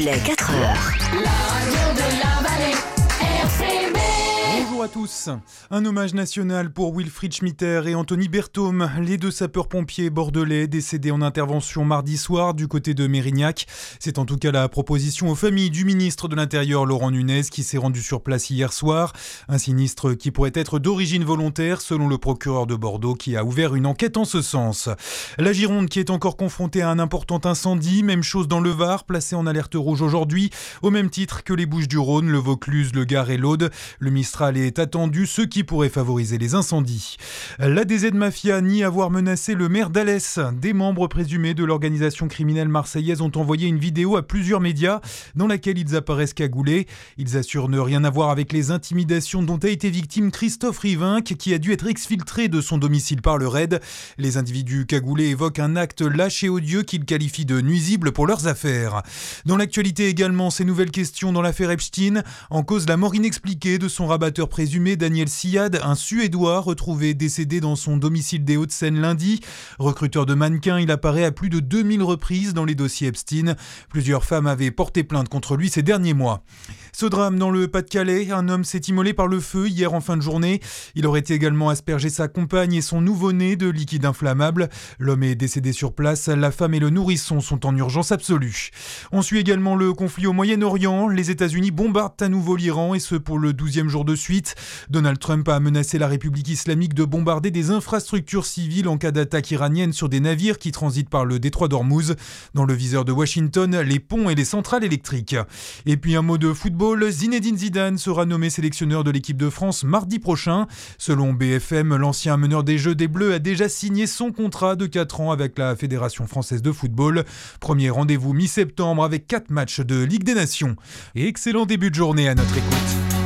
Il est 4 heures. La radio de la vallée, RCB. Bonjour à tous. Un hommage national pour Wilfried Schmitter et Anthony Berthaume, les deux sapeurs-pompiers bordelais décédés en intervention mardi soir du côté de Mérignac. C'est en tout cas la proposition aux familles du ministre de l'Intérieur Laurent Nunez qui s'est rendu sur place hier soir. Un sinistre qui pourrait être d'origine volontaire selon le procureur de Bordeaux qui a ouvert une enquête en ce sens. La Gironde qui est encore confrontée à un important incendie, même chose dans le Var, placé en alerte rouge aujourd'hui, au même titre que les Bouches-du-Rhône, le Vaucluse, le Gard et l'Aude. Le Mistral est attendu, ce qui pourrait favoriser les incendies. La DZ Mafia nie avoir menacé le maire d'Alès. Des membres présumés de l'organisation criminelle marseillaise ont envoyé une vidéo à plusieurs médias dans laquelle ils apparaissent cagoulés. Ils assurent ne rien avoir avec les intimidations dont a été victime Christophe Rivinc, qui a dû être exfiltré de son domicile par le RAID. Les individus cagoulés évoquent un acte lâche et odieux qu'ils qualifient de nuisible pour leurs affaires. Dans l'actualité également, ces nouvelles questions dans l'affaire Epstein. En cause la mort inexpliquée de son rabatteur présumé Daniel Siad, un Suédois retrouvé décédé dans son domicile des Hauts-de-Seine lundi. Recruteur de mannequins, il apparaît à plus de 2000 reprises dans les dossiers Epstein. Plusieurs femmes avaient porté plainte contre lui ces derniers mois. Ce drame dans le Pas-de-Calais, un homme s'est immolé par le feu hier en fin de journée. Il aurait également aspergé sa compagne et son nouveau-né de liquide inflammable. L'homme est décédé sur place, la femme et le nourrisson sont en urgence absolue. On suit également le conflit au Moyen-Orient. Les États-Unis bombardent à nouveau l'Iran et ce pour le 12e jour de suite. Donald Trump a menacé la République islamique de bombarder des infrastructures civiles en cas d'attaque iranienne sur des navires qui transitent par le détroit d'Ormuz. Dans le viseur de Washington, les ponts et les centrales électriques. Et puis un mot de football, Zinedine Zidane sera nommé sélectionneur de l'équipe de France mardi prochain. Selon BFM, l'ancien meneur des Jeux des Bleus a déjà signé son contrat de 4 ans avec la Fédération française de football. Premier rendez-vous mi-septembre avec 4 matchs de Ligue des Nations. Et excellent début de journée à notre écoute.